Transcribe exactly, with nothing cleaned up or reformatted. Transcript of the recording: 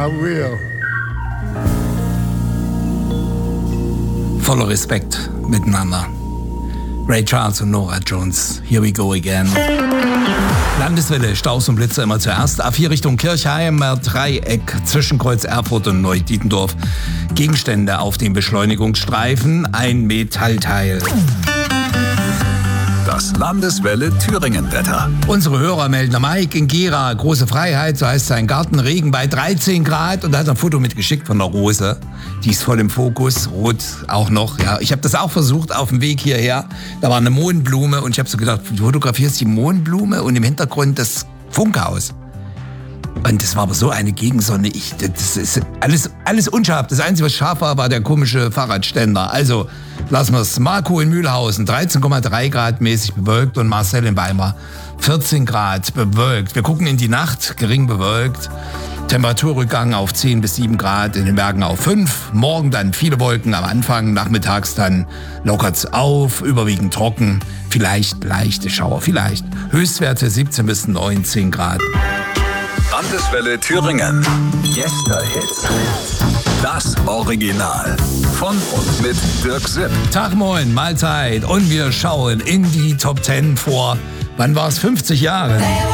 I will. Voller Respekt miteinander. Ray Charles und Norah Jones. Here we go again. Landeswelle, Staus und Blitze immer zuerst. A vier Richtung Kirchheimer Dreieck zwischen Kreuz Erfurt und Neudietendorf. Gegenstände auf dem Beschleunigungsstreifen, ein Metallteil. Das Landeswelle Thüringen-Wetter. Unsere Hörer melden, Mike in Gera, große Freiheit, so heißt sein Garten, Regen bei dreizehn Grad und da hat er ein Foto mitgeschickt von der Rose. Die ist voll im Fokus, rot auch noch. Ja, ich habe das auch versucht auf dem Weg hierher. Da war eine Mohnblume und ich habe so gedacht, du fotografierst die Mohnblume und im Hintergrund das Funkhaus. Und das war aber so eine Gegensonne. Ich, das ist alles, alles unscharf. Das Einzige, was scharf war, war der komische Fahrradständer. Also lassen wir es. Marco in Mühlhausen, dreizehn Komma drei Grad mäßig bewölkt und Marcel in Weimar, vierzehn Grad bewölkt. Wir gucken in die Nacht, gering bewölkt. Temperaturrückgang auf zehn bis sieben Grad, in den Bergen auf fünf. Morgen dann viele Wolken am Anfang, nachmittags dann lockert's auf, überwiegend trocken. Vielleicht leichte Schauer, vielleicht. Höchstwerte siebzehn bis neunzehn Grad. Landeswelle Thüringen. Gäste-Hits. Das Original. Von und mit Dirk Sipp. Tag, moin, Mahlzeit. Und wir schauen in die Top zehn vor, wann war es, fünfzig Jahre.